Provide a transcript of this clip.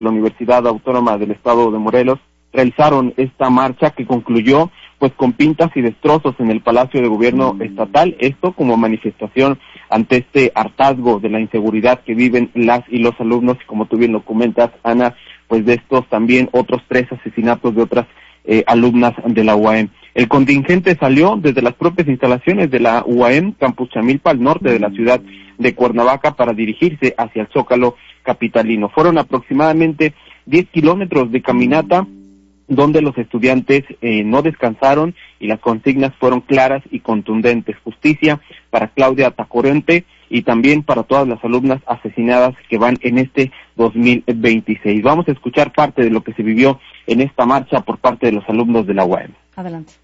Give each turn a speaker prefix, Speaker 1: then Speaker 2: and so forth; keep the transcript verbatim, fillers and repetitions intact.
Speaker 1: la Universidad Autónoma del Estado de Morelos, realizaron esta marcha que concluyó pues con pintas y destrozos en el Palacio de Gobierno Estatal, esto como manifestación ante este hartazgo de la inseguridad que viven las y los alumnos, y como tú bien lo comentas, Ana, pues de estos también otros tres asesinatos de otras eh, alumnas de la U A M. El contingente salió desde las propias instalaciones de la U A M, Campus Chamilpa, al norte de la ciudad de Cuernavaca, para dirigirse hacia el Zócalo capitalino. Fueron aproximadamente diez kilómetros de caminata, donde los estudiantes eh, no descansaron y las consignas fueron claras y contundentes. Justicia para Claudia Tacorente y también para todas las alumnas asesinadas que van en este dos mil veintiséis. Vamos a escuchar parte de lo que se vivió en esta marcha por parte de los alumnos de la U A M.
Speaker 2: Adelante.